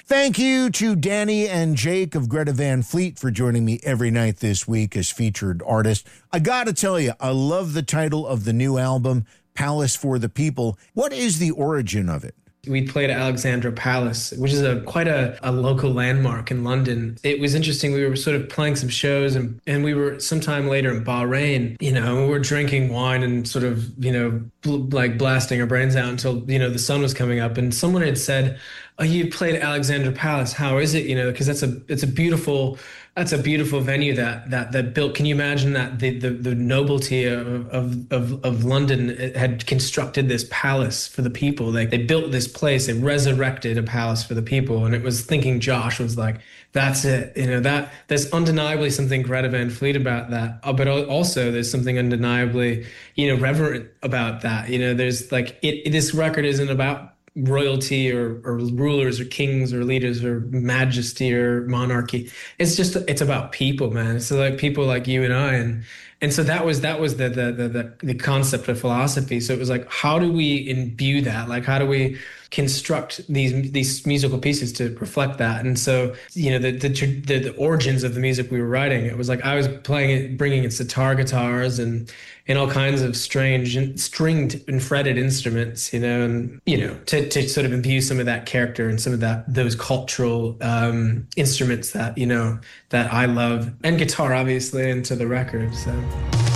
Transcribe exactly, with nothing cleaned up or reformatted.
Thank you to Danny and Jake of Greta Van Fleet for joining me every night this week as featured artists. I got to tell you, I love the title of the new album, Palace for the People. What is the origin of it? We played at Alexandra Palace, which is a quite a, a local landmark in London. It was interesting. We were sort of playing some shows and, and we were sometime later in Bahrain, you know, we were drinking wine and sort of, you know, bl- like blasting our brains out until, you know, the sun was coming up. And someone had said, oh, you played at Alexandra Palace. How is it? You know, because that's a, it's a beautiful, that's a beautiful venue that, that, that built. Can you imagine that the, the, the nobility of, of, of, of London had constructed this palace for the people? Like they built this place, they resurrected a palace for the people. And it was thinking Josh was like, that's it. You know, that there's undeniably something Greta Van Fleet about that. Uh, but also there's something undeniably, you know, reverent about that. You know, there's like, it, it this record isn't about royalty or, or rulers or kings or leaders or majesty or monarchy. It's just, it's about people, man. It's like people like you and I. And, and so that was, that was the, the, the, the, the concept of philosophy. So it was like, how do we imbue that? Like, how do we construct these, these musical pieces to reflect that? And so, you know, the, the, the, the origins of the music we were writing, it was like, I was playing it, bringing in sitar guitars and, and all kinds of strange and stringed and fretted instruments, you know, and, you know, to, to sort of imbue some of that character and some of that, those cultural um, instruments that, you know, that I love, and guitar, obviously, into the record. So.